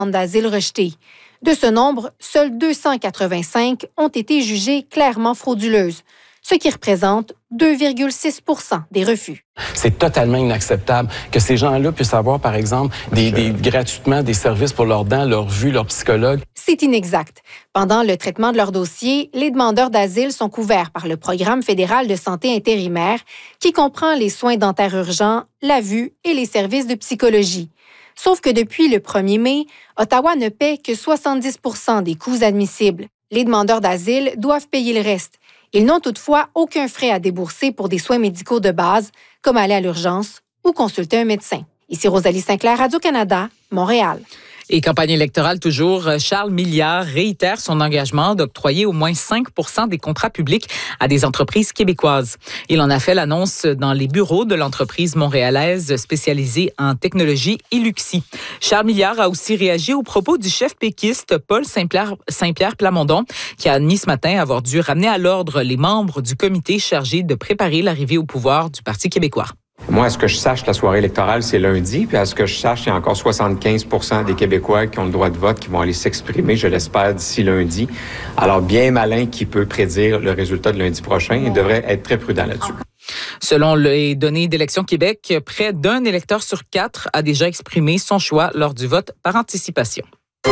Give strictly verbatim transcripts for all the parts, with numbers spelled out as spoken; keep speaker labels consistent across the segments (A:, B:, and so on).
A: d'asile rejetées. De ce nombre, seules deux cent quatre-vingt-cinq ont été jugées clairement frauduleuses, ce qui représente deux virgule six pour cent des refus.
B: C'est totalement inacceptable que ces gens-là puissent avoir, par exemple, des, des, gratuitement des services pour leurs dents, leur vue, leur psychologue.
A: C'est inexact. Pendant le traitement de leur dossier, les demandeurs d'asile sont couverts par le Programme fédéral de santé intérimaire qui comprend les soins dentaires urgents, la vue et les services de psychologie. Sauf que depuis le premier mai, Ottawa ne paie que soixante-dix pour cent des coûts admissibles. Les demandeurs d'asile doivent payer le reste. Ils n'ont toutefois aucun frais à débourser pour des soins médicaux de base, comme aller à l'urgence ou consulter un médecin. Ici Rosalie Sinclair, Radio-Canada, Montréal.
C: Et campagne électorale toujours, Charles Milliard réitère son engagement d'octroyer au moins cinq pour cent des contrats publics à des entreprises québécoises. Il en a fait l'annonce dans les bureaux de l'entreprise montréalaise spécialisée en technologie Iluxi. Charles Milliard a aussi réagi aux propos du chef péquiste Paul Saint-Pierre, Saint-Pierre Plamondon, qui a admis ce matin avoir dû ramener à l'ordre les membres du comité chargé de préparer l'arrivée au pouvoir du Parti québécois.
D: Moi, à ce que je sache, la soirée électorale, c'est lundi. Puis à ce que je sache, il y a encore soixante-quinze pour cent des Québécois qui ont le droit de vote qui vont aller s'exprimer, je l'espère, d'ici lundi. Alors, bien malin qui peut prédire le résultat de lundi prochain. Il devrait être très prudent là-dessus.
C: Selon les données d'Élections Québec, près d'un électeur sur quatre a déjà exprimé son choix lors du vote par anticipation.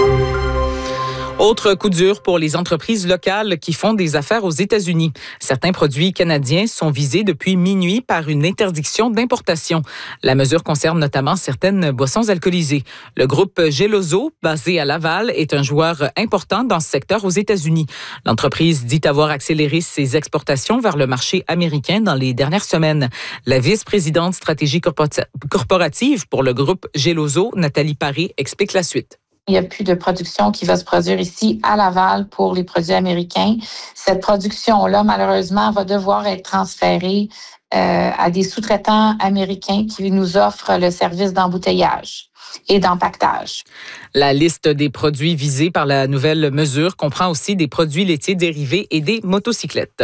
C: Autre coup dur pour les entreprises locales qui font des affaires aux États-Unis. Certains produits canadiens sont visés depuis minuit par une interdiction d'importation. La mesure concerne notamment certaines boissons alcoolisées. Le groupe Geloso, basé à Laval, est un joueur important dans ce secteur aux États-Unis. L'entreprise dit avoir accéléré ses exportations vers le marché américain dans les dernières semaines. La vice-présidente stratégie corporative pour le groupe Geloso, Nathalie Paré, explique la suite.
E: Il n'y a plus de production qui va se produire ici à Laval pour les produits américains. Cette production-là, malheureusement, va devoir être transférée euh, à des sous-traitants américains qui nous offrent le service d'embouteillage et d'empaquetage.
C: La liste des produits visés par la nouvelle mesure comprend aussi des produits laitiers dérivés et des motocyclettes.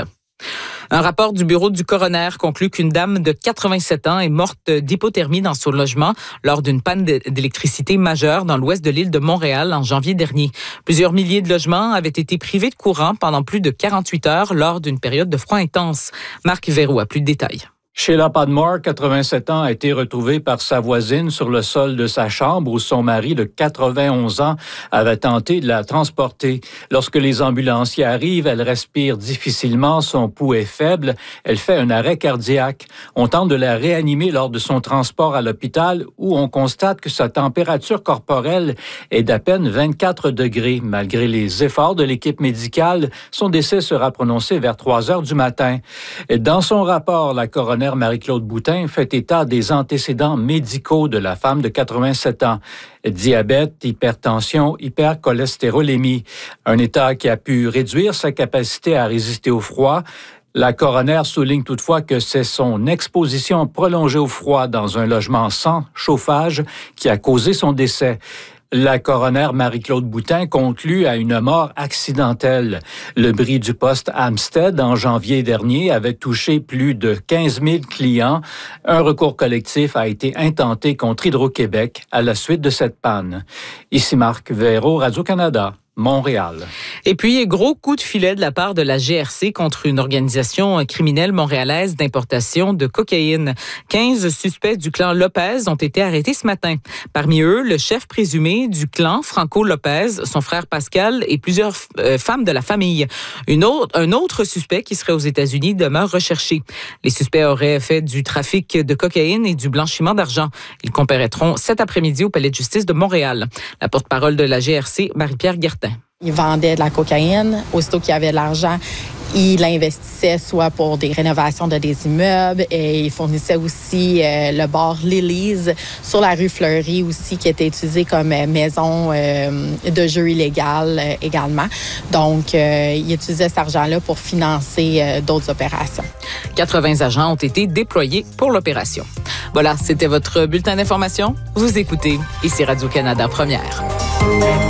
C: Un rapport du bureau du coroner conclut qu'une dame de quatre-vingt-sept ans est morte d'hypothermie dans son logement lors d'une panne d'électricité majeure dans l'ouest de l'île de Montréal en janvier dernier. Plusieurs milliers de logements avaient été privés de courant pendant plus de quarante-huit heures lors d'une période de froid intense. Marc Véro a plus de détails.
F: Sheila Padmore, quatre-vingt-sept ans, a été retrouvée par sa voisine sur le sol de sa chambre où son mari de quatre-vingt-onze ans avait tenté de la transporter. Lorsque les ambulanciers arrivent, elle respire difficilement, son pouls est faible, elle fait un arrêt cardiaque. On tente de la réanimer lors de son transport à l'hôpital où on constate que sa température corporelle est d'à peine vingt-quatre degrés. Malgré les efforts de l'équipe médicale, son décès sera prononcé vers trois heures du matin. Dans son rapport, la coroner Marie-Claude Boutin fait état des antécédents médicaux de la femme de quatre-vingt-sept ans. Diabète, hypertension, hypercholestérolémie. Un état qui a pu réduire sa capacité à résister au froid. La coroner souligne toutefois que c'est son exposition prolongée au froid dans un logement sans chauffage qui a causé son décès. La coroner Marie-Claude Boutin conclut à une mort accidentelle. Le bris du poste Amstead en janvier dernier avait touché plus de quinze mille clients. Un recours collectif a été intenté contre Hydro-Québec à la suite de cette panne. Ici Marc Véro, Radio-Canada. Montréal.
C: Et puis, gros coup de filet de la part de la G R C contre une organisation criminelle montréalaise d'importation de cocaïne. quinze suspects du clan Lopez ont été arrêtés ce matin. Parmi eux, le chef présumé du clan, Franco Lopez, son frère Pascal et plusieurs euh, femmes de la famille. Une autre, un autre suspect qui serait aux États-Unis demeure recherché. Les suspects auraient fait du trafic de cocaïne et du blanchiment d'argent. Ils comparaîtront cet après-midi au Palais de justice de Montréal. La porte-parole de la G R C, Marie-Pierre Guertin.
G: Il vendait de la cocaïne. Aussitôt qu'il y avait de l'argent, il investissait soit pour des rénovations de des immeubles et il fournissait aussi euh, le bar Lily's sur la rue Fleury aussi qui était utilisé comme euh, maison euh, de jeu illégale euh, également. Donc, euh, il utilisait cet argent-là pour financer euh, d'autres opérations.
C: quatre-vingts agents ont été déployés pour l'opération. Voilà, c'était votre bulletin d'information. Vous écoutez ici Radio-Canada Première.